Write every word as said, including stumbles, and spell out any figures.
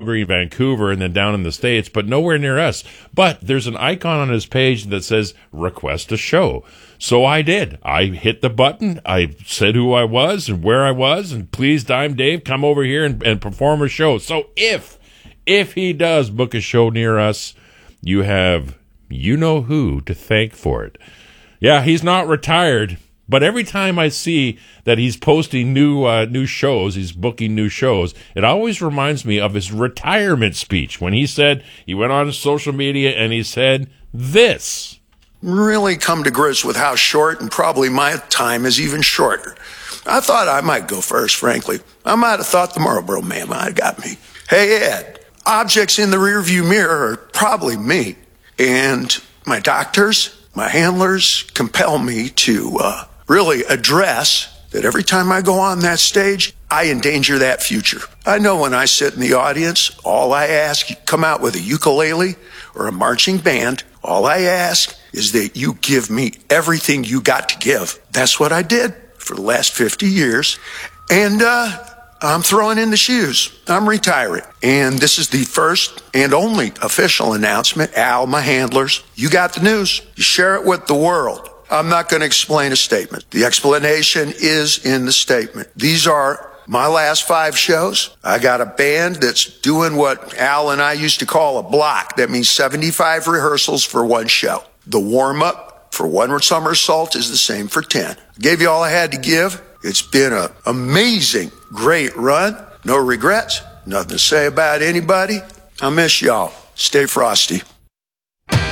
Calgary, Vancouver, and then down in the States, but nowhere near us. But there's an icon on his page that says request a show. So I did. I hit the button. I said who I was and where I was, and please, Dime Dave, come over here and, and perform a show. So if, if he does book a show near us, you have you know who to thank for it. Yeah, he's not retired, but every time I see that he's posting new uh, new shows, he's booking new shows, it always reminds me of his retirement speech when he said, he went on social media and he said this. Really come to grips with how short, and probably my time is even shorter. I thought I might go first, frankly. I might have thought the Marlboro Man might have got me. Hey, Ed, objects in the rearview mirror are probably me. And my doctors, my handlers compel me to uh, really address that every time I go on that stage, I endanger that future. I know when I sit in the audience, all I ask, you come out with a ukulele or a marching band, all I ask is that you give me everything you got to give. That's what I did for the last fifty years. And uh, I'm throwing in the shoes. I'm retiring. And this is the first and only official announcement. Al, my handlers, you got the news. You share it with the world. I'm not going to explain a statement. The explanation is in the statement. These are my last five shows. I got a band that's doing what Al and I used to call a block. That means seventy-five rehearsals for one show. The warm-up for one somersault is the same for ten. I gave you all I had to give. It's been an amazing, great run. No regrets. Nothing to say about anybody. I miss y'all. Stay frosty.